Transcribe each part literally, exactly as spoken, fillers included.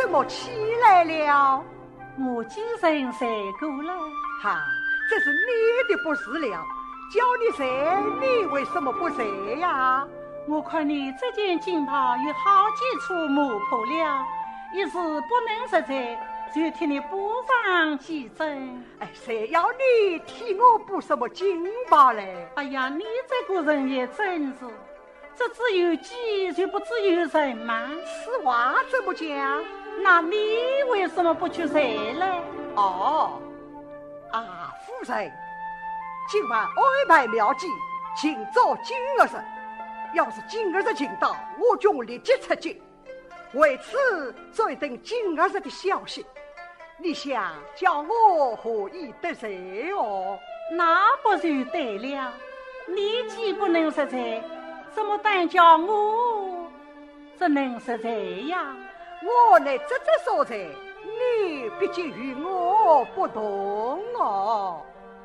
怎么起来了？ 我精神睡够了。 哈，这是你的不是了。叫你睡，你为什么不睡呀？ 我看你这件锦袍有好几处磨破了，一时不能实在，就替你补上几针。 哎，谁要你替我补什么锦袍嘞？ 哎呀，你这个人也真是，这只有鸡就不只有人吗？ 此话怎么讲？ 那你为什么不去睡呢？ 哦，啊，夫人，今晚安排妙计，请找金儿子。要是金儿子请到，我就立即出京。为此，再等金儿子的消息。你想叫我何以得罪哦？ 那不就对了？你既不能实在，怎么但叫我怎能实在呀？ 我乃这这所在，你毕竟与我不同哦。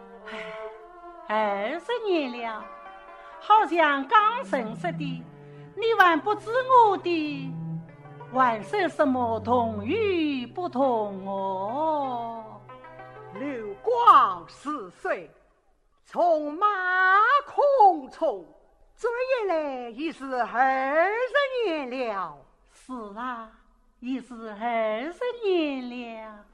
唉，二十年了，好像刚认识的，你还不知我的还是什么同与不同哦？ 流光似水，匆马空匆，转眼来已是二十年了。 是啊，已是二十年了。